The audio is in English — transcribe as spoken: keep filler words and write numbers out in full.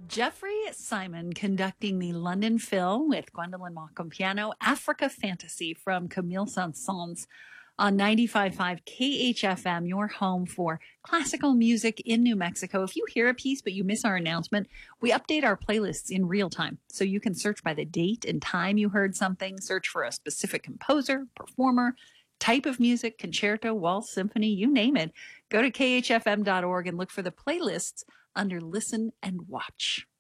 Jeffrey Simon conducting the London Phil with Gwendolyn Malcolm piano, Africa Fantasy from Camille Saint-Saëns on ninety-five point five K H F M, your home for classical music in New Mexico. If you hear a piece but you miss our announcement, we update our playlists in real time. So you can search by the date and time you heard something, search for a specific composer, performer, type of music, concerto, waltz, symphony, you name it. Go to K H F M dot org and look for the playlists under Listen and Watch.